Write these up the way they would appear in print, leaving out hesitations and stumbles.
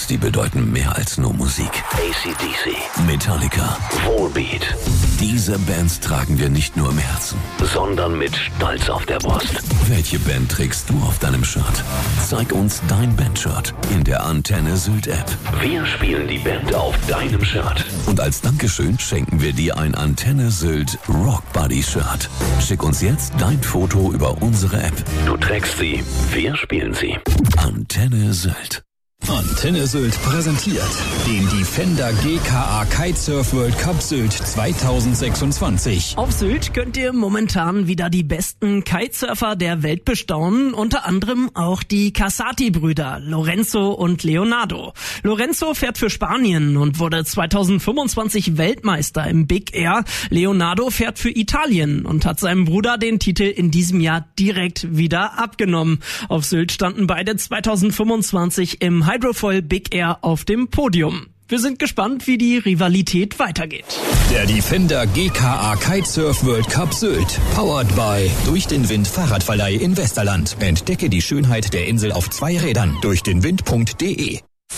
Songs, die bedeuten mehr als nur Musik. AC/DC, Metallica, Volbeat. Diese Bands tragen wir nicht nur im Herzen, sondern mit Stolz auf der Brust. Welche Band trägst du auf deinem Shirt? Zeig uns dein Bandshirt in der Antenne Sylt App. Wir spielen die Band auf deinem Shirt. Und als Dankeschön schenken wir dir ein Antenne Sylt Rock Buddy Shirt. Schick uns jetzt dein Foto über unsere App. Du trägst sie, wir spielen sie. Antenne Sylt. Antenne Sylt präsentiert den Defender GKA Kitesurf World Cup Sylt 2026. Auf Sylt könnt ihr momentan wieder die besten Kitesurfer der Welt bestaunen, unter anderem auch die Casati-Brüder Lorenzo und Leonardo. Lorenzo fährt für Spanien und wurde 2025 Weltmeister im Big Air. Leonardo fährt für Italien und hat seinem Bruder den Titel in diesem Jahr direkt wieder abgenommen. Auf Sylt standen beide 2025 im Hydrofoil Big Air auf dem Podium. Wir sind gespannt, wie die Rivalität weitergeht. Der Defender GKA Kitesurf World Cup Sylt. Powered by Durch den Wind Fahrradverleih in Westerland. Entdecke die Schönheit der Insel auf 2 Rädern. Durchdenwind.de.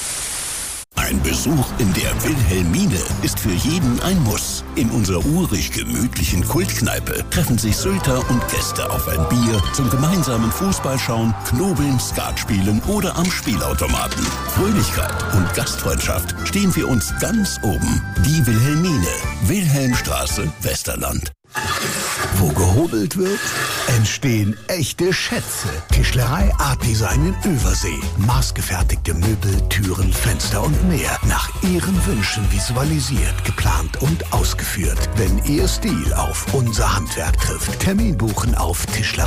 Ein Besuch in der Wilhelmine ist für jeden ein Muss. In unserer urig gemütlichen Kultkneipe treffen sich Sylter und Gäste auf ein Bier zum gemeinsamen Fußballschauen, Knobeln, Skat spielen oder am Spielautomaten. Fröhlichkeit und Gastfreundschaft stehen für uns ganz oben. Die Wilhelmine, Wilhelmstraße, Westerland. Wo gehobelt wird, entstehen echte Schätze. Tischlerei Art Design in Übersee. Maßgefertigte Möbel, Türen, Fenster und mehr. Nach Ihren Wünschen visualisiert, geplant und ausgeführt. Wenn Ihr Stil auf unser Handwerk trifft. Termin buchen auf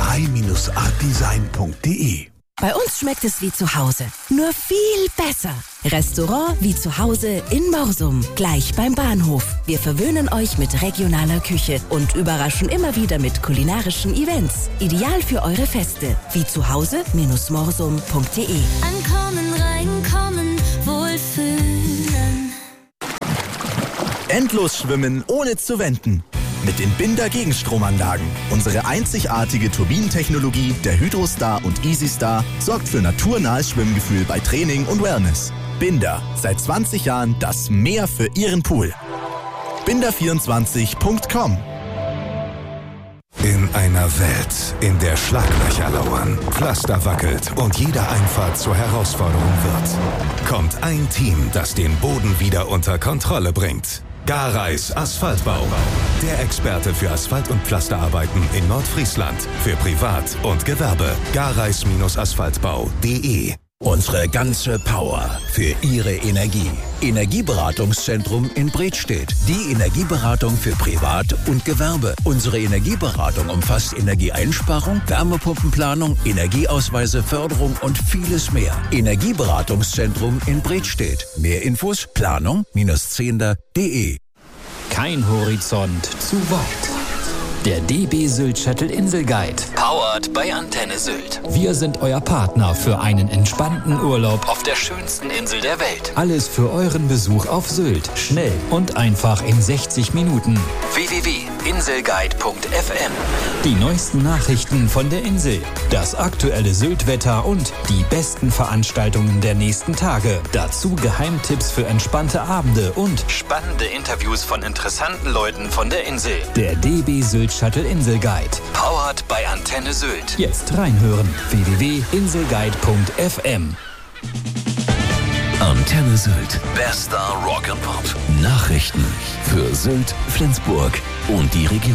tischlerei-artdesign.de. Bei uns schmeckt es wie zu Hause, nur viel besser. Restaurant wie zu Hause in Morsum, gleich beim Bahnhof. Wir verwöhnen euch mit regionaler Küche und überraschen immer wieder mit kulinarischen Events. Ideal für eure Feste, wie zu Hause-morsum.de. Ankommen, reinkommen, wohlfühlen. Endlos schwimmen, ohne zu wenden. Mit den Binder Gegenstromanlagen. Unsere einzigartige Turbinentechnologie, der Hydrostar und EasyStar, sorgt für naturnahes Schwimmgefühl bei Training und Wellness. Binder, seit 20 Jahren das Meer für Ihren Pool. Binder24.com. In einer Welt, in der Schlaglöcher lauern, Pflaster wackelt und jede Einfahrt zur Herausforderung wird, kommt ein Team, das den Boden wieder unter Kontrolle bringt. Gareis Asphaltbau. Der Experte für Asphalt- und Pflasterarbeiten in Nordfriesland. Für Privat und Gewerbe. Gareis-Asphaltbau.de. Unsere ganze Power für Ihre Energie. Energieberatungszentrum in Bredstedt. Die Energieberatung für Privat und Gewerbe. Unsere Energieberatung umfasst Energieeinsparung, Wärmepumpenplanung, Energieausweise, Förderung und vieles mehr. Energieberatungszentrum in Bredstedt. Mehr Infos planung-zehnder.de. Kein Horizont zu weit. Der DB Sylt Shuttle Insel Guide. Powered by Antenne Sylt. Wir sind euer Partner für einen entspannten Urlaub auf der schönsten Insel der Welt. Alles für euren Besuch auf Sylt. Schnell und einfach in 60 Minuten. www.inselguide.fm. Die neuesten Nachrichten von der Insel. Das aktuelle Sylt-Wetter und die besten Veranstaltungen der nächsten Tage. Dazu Geheimtipps für entspannte Abende und spannende Interviews von interessanten Leuten von der Insel. Der DB Sylt Shuttle Insel Guide. Powered by Antenne Sylt. Jetzt reinhören. www.inselguide.fm. Antenne Sylt. Bester Rock and Pop. Nachrichten für Sylt, Flensburg und die Region.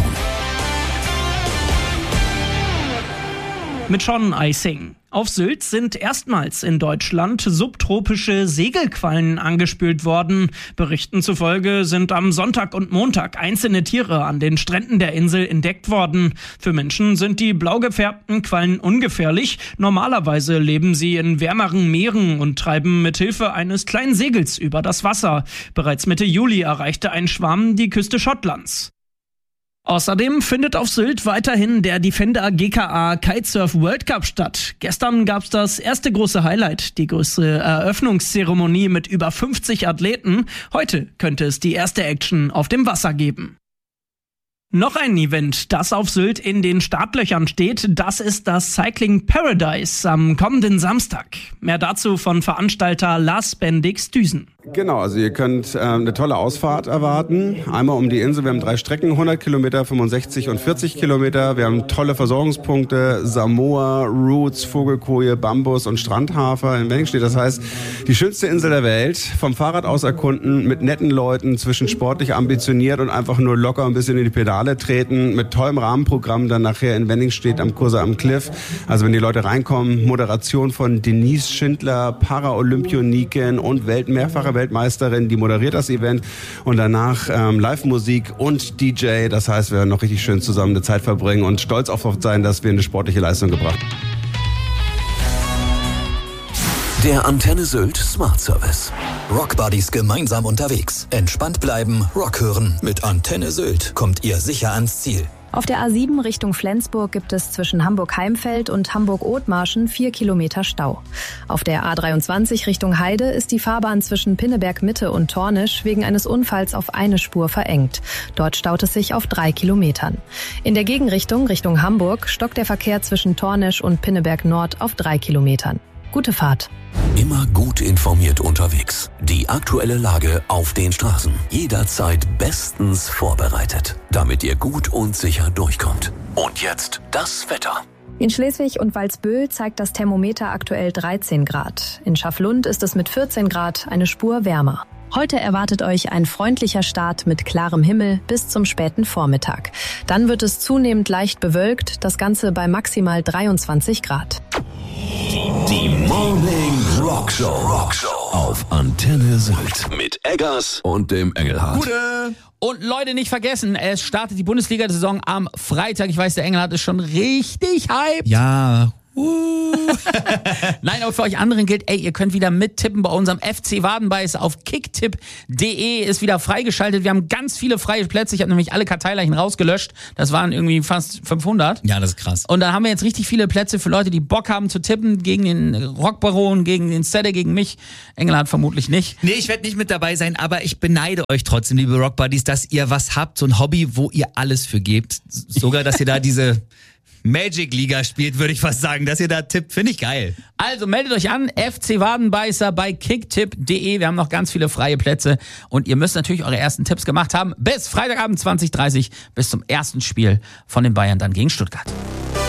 Mit Sean Icing. Auf Sylt sind erstmals in Deutschland subtropische Segelquallen angespült worden. Berichten zufolge sind am Sonntag und Montag einzelne Tiere an den Stränden der Insel entdeckt worden. Für Menschen sind die blau gefärbten Quallen ungefährlich. Normalerweise leben sie in wärmeren Meeren und treiben mit Hilfe eines kleinen Segels über das Wasser. Bereits Mitte Juli erreichte ein Schwarm die Küste Schottlands. Außerdem findet auf Sylt weiterhin der Defender GKA Kitesurf World Cup statt. Gestern gab's das erste große Highlight, die größte Eröffnungszeremonie mit über 50 Athleten. Heute könnte es die erste Action auf dem Wasser geben. Noch ein Event, das auf Sylt in den Startlöchern steht, das ist das Cycling Paradise am kommenden Samstag. Mehr dazu von Veranstalter Lars Bendix-Düsen. Genau, also ihr könnt eine tolle Ausfahrt erwarten. Einmal um die Insel, wir haben 3 Strecken, 100 Kilometer, 65 und 40 Kilometer. Wir haben tolle Versorgungspunkte, Samoa, Roots, Vogelkoje, Bambus und Strandhafer in Wenningstedt. Das heißt, die schönste Insel der Welt, vom Fahrrad aus erkunden, mit netten Leuten, zwischen sportlich ambitioniert und einfach nur locker ein bisschen in die Pedale treten, mit tollem Rahmenprogramm dann nachher in Wenningstedt am Kurse am Cliff. Also wenn die Leute reinkommen, Moderation von Denise Schindler, Paralympioniken und mehrfache Weltmeisterin, die moderiert das Event und danach Live-Musik und DJ. Das heißt, wir werden noch richtig schön zusammen eine Zeit verbringen und stolz auf sein, dass wir eine sportliche Leistung gebracht haben. Der Antenne Sylt Smart Service. Rockbuddies gemeinsam unterwegs. Entspannt bleiben, Rock hören. Mit Antenne Sylt kommt ihr sicher ans Ziel. Auf der A7 Richtung Flensburg gibt es zwischen Hamburg-Heimfeld und Hamburg-Othmarschen 4 Kilometer Stau. Auf der A23 Richtung Heide ist die Fahrbahn zwischen Pinneberg-Mitte und Tornisch wegen eines Unfalls auf eine Spur verengt. Dort staut es sich auf 3 Kilometern. In der Gegenrichtung Richtung Hamburg stockt der Verkehr zwischen Tornisch und Pinneberg-Nord auf 3 Kilometern. Gute Fahrt. Immer gut informiert unterwegs. Die aktuelle Lage auf den Straßen. Jederzeit bestens vorbereitet, damit ihr gut und sicher durchkommt. Und jetzt das Wetter. In Schleswig und Walsbüll zeigt das Thermometer aktuell 13 Grad. In Schafflund ist es mit 14 Grad eine Spur wärmer. Heute erwartet euch ein freundlicher Start mit klarem Himmel bis zum späten Vormittag. Dann wird es zunehmend leicht bewölkt, das Ganze bei maximal 23 Grad. Die Morning Rock Show auf Antenne Sylt mit Eggers und dem Engelhardt. Gute! Und Leute, nicht vergessen, es startet die Bundesliga-Saison am Freitag. Ich weiß, der Engelhardt ist schon richtig hyped. Ja. Nein, aber für euch anderen gilt, ihr könnt wieder mittippen bei unserem FC Wadenbeiß auf kicktipp.de, ist wieder freigeschaltet. Wir haben ganz viele freie Plätze. Ich habe nämlich alle Karteileichen rausgelöscht. Das waren irgendwie fast 500. Ja, das ist krass. Und dann haben wir jetzt richtig viele Plätze für Leute, die Bock haben zu tippen gegen den Rockbaron, gegen den Stedde, gegen mich. Engelhardt vermutlich nicht. Nee, ich werde nicht mit dabei sein, aber ich beneide euch trotzdem, liebe Rockbuddies, dass ihr was habt, so ein Hobby, wo ihr alles für gebt. Sogar, dass ihr da diese Magic-Liga spielt, würde ich fast sagen, dass ihr da tippt, finde ich geil. Also meldet euch an, FC Wadenbeißer bei kicktipp.de. Wir haben noch ganz viele freie Plätze und ihr müsst natürlich eure ersten Tipps gemacht haben. Bis Freitagabend 20:30 bis zum ersten Spiel von den Bayern dann gegen Stuttgart.